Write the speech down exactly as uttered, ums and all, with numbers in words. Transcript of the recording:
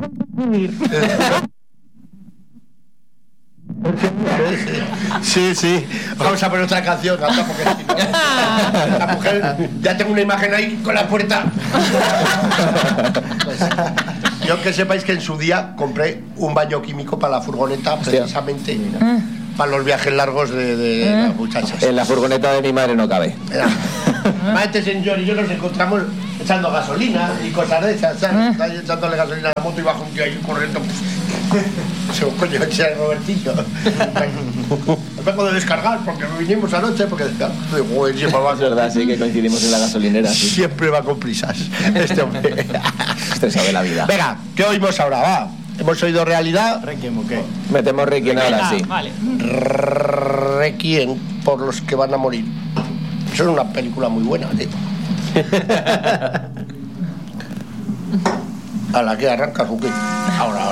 Sí, sí. Vamos a poner otra canción, anda, porque si no, la mujer, ya tengo una imagen ahí con la puerta. Pues, yo que sepáis que en su día compré un baño químico para la furgoneta, precisamente para los viajes largos de, de ¿Eh? las muchachas. En la furgoneta de mi madre no cabe. Este señor y yo nos encontramos echando gasolina y cosas de esas, ¿sabes? Está ahí echándole gasolina a la moto y baja un tío ahí corriendo. Se coño, ese es Robertillo. Me vengo de descargar porque vinimos anoche porque joder, siempre va. Es verdad, sí que coincidimos en la gasolinera. Sí. Siempre va con prisas este hombre. Usted sabe la vida. Venga, ¿qué oímos ahora? Va. Hemos oído Realidad. Requiem, ¿o qué? Metemos Requiem ahora, sí. Vale. Requiem por los que van a morir. Eso es una película muy buena, tío. A la que arrancas, ¿o qué? Ahora.